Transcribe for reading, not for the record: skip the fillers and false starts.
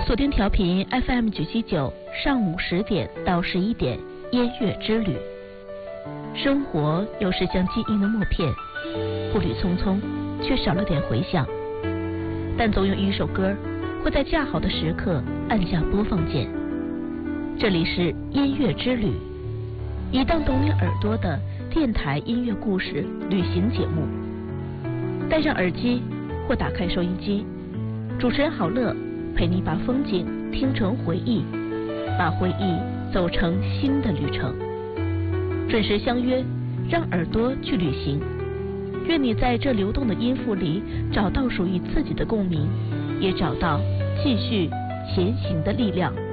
锁定调频 FM979，上午10点到11点，音乐之旅。生活有时像记忆的默片，步履匆匆，却少了点回响。但总有一首歌会在恰好的时刻按下播放键。这里是音乐之旅，一档懂你耳朵的电台音乐故事旅行节目。戴上耳机或打开收音机，主持人郝乐陪你把风景听成回忆，把回忆走成新的旅程。准时相约，让耳朵去旅行。愿你在这流动的音符里找到属于自己的共鸣，也找到继续前行的力量。